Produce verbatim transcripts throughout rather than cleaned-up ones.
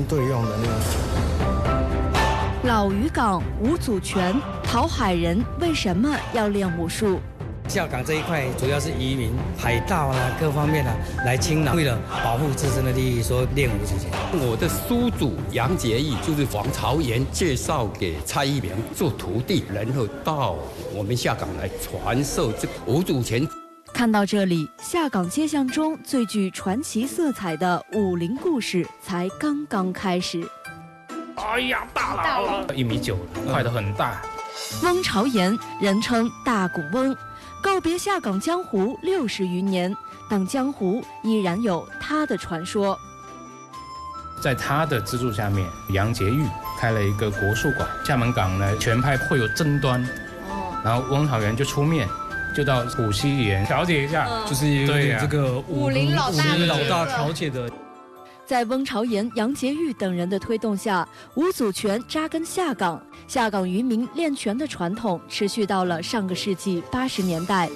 队用的那种。 老渔港吴祖全，讨海人为什么要练武术？ 下港这一块主要是渔民、海盗啊各方面啊来侵扰，为了保护自身的利益，说练武之前。 我的叔祖杨节义就是王朝炎介绍给蔡一鸣做徒弟，然后到我们下港来传授这个吴祖全。 看到这里，下港街巷中最具传奇色彩的武林故事才刚刚开始。 哎呀，大佬了，一米九了，快得很大。 翁朝炎，人称大鼓翁。告别下港江湖六十余年，但江湖依然有他的传说。 在他的资助下面，杨节玉开了一个国术馆。厦门港呢，全派会有争端，哦，然后翁朝炎就出面，就到虎溪园调解一下， 嗯、就是有点这个武林老大武林老大调解的。 在翁朝炎、杨节玉等人的推动下，吴祖全扎根下港，下港渔民练拳的传统持续到了上个世纪八十年代。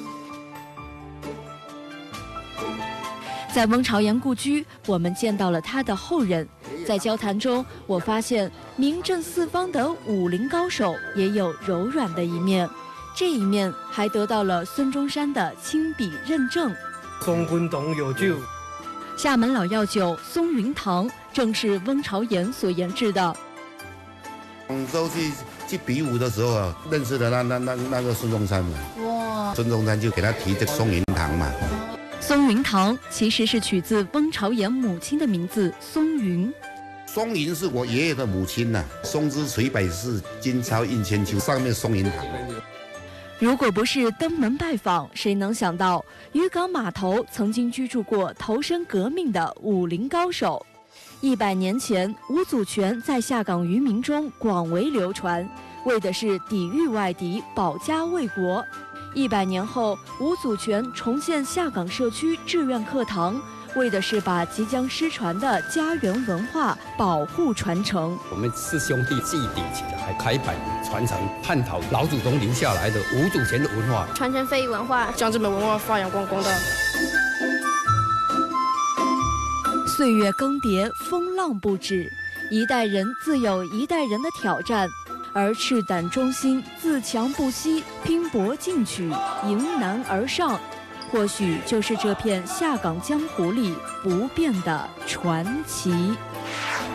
在翁朝炎故居，我们见到了他的后人。在交谈中，我发现名震四方的武林高手也有柔软的一面，这一面还得到了孙中山的亲笔认证。 松昏董有救。 厦门老药酒松云堂正是翁朝炎所研制的。 广州去去比武的时候啊，认识的那那那那个孙中山嘛。哇！孙中山就给他提这松云堂嘛。 松云堂其实是取自翁朝炎母亲的名字松云。 松云是我爷爷的母亲呐、啊，松枝垂百世，金朝印千秋，上面松云堂。 如果不是登门拜访，谁能想到渔港码头曾经居住过投身革命的武林高手？一百年前，吴祖全在下港渔民中广为流传，为的是抵御外敌，保家卫国。一百年后，吴祖全重建下港社区志愿课堂，为的是把即将失传的家园文化保护传承。 我们四兄弟祭鼎起来，开板传承，探讨老祖宗留下来的吴祖全的文化， 传承非遗文化，将这门文化发扬光光的。 岁月更迭，风浪不止，一代人自有一代人的挑战，而赤胆忠心、自强不息、拼搏进取、迎难而上，或许就是这片下港江湖里不变的传奇。